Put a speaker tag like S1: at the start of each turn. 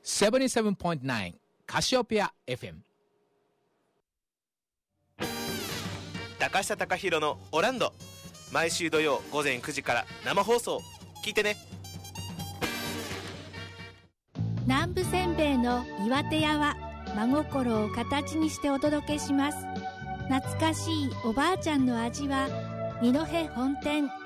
S1: 77.9 カシオペア FM。
S2: 高下貴弘のオランド、毎週土曜午前9時から生放送聞いてね。
S3: 南部せんべいの岩手屋は真心を形にしてお届けします。懐かしいおばあちゃんの味は二戸本店